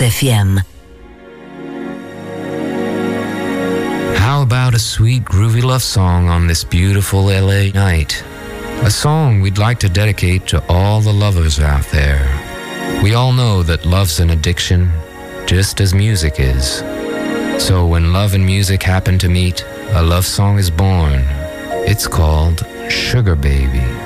FM. How about a sweet, groovy love song on this beautiful LA night? A song we'd like to dedicate to all the lovers out there. We all know that love's an addiction, just as music is. So when love and music happen to meet, a love song is born. It's called Sugar Baby.